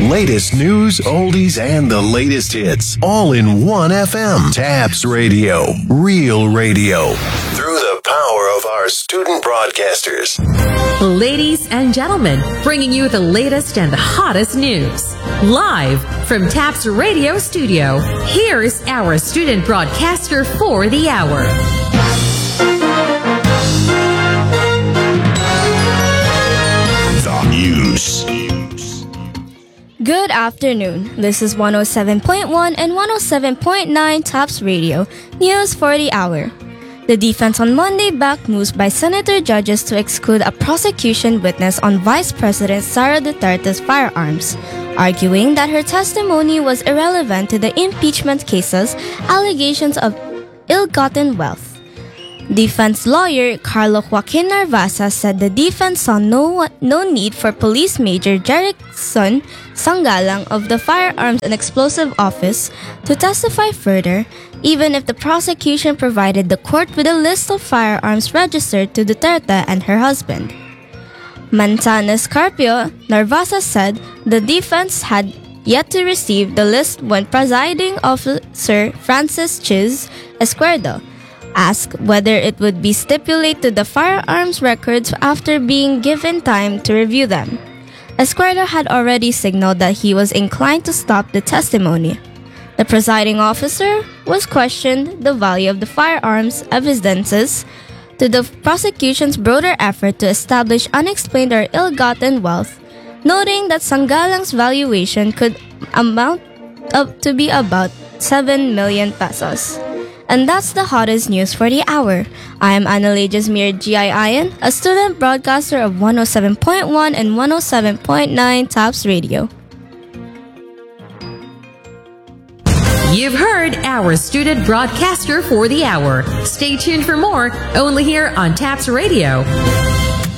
Latest news, oldies, and the latest hits. All in one FM. TAPS Radio. Real radio. Through the power of our student broadcasters. Ladies and gentlemen, bringing you the latest and the hottest news. Live from TAPS Radio Studio, here's our student broadcaster for the hour. The news. Good afternoon. This is 107.1 and 107.9 TAPS Radio, news for the hour. The defense on Monday backed moves by Senator judges to exclude a prosecution witness on Vice President Sara Duterte's firearms, arguing that her testimony was irrelevant to the impeachment case's allegations of ill-gotten wealth. Defense lawyer Carlo Joaquin Narvaza said the defense saw no need for Police Major Jerickson Sangalang of the Firearms and Explosive Office to testify further, even if the prosecution provided the court with a list of firearms registered to Duterte and her husband. Manzanas Carpio, Narvaza said the defense had yet to receive the list when presiding officer Francis Chiz Esquerdo asked whether it would be stipulated to the firearms records after being given time to review them. Esquerdo had already signaled that he was inclined to stop the testimony. The presiding officer was questioned the value of the firearms evidences to the prosecution's broader effort to establish unexplained or ill-gotten wealth, noting that Sangalang's valuation could amount up to be about 7 million pesos. And that's the hottest news for the hour. I am Annalay Jasmir G.I. Ayan, a student broadcaster of 107.1 and 107.9 TAPS Radio. You've heard our student broadcaster for the hour. Stay tuned for more, only here on TAPS Radio.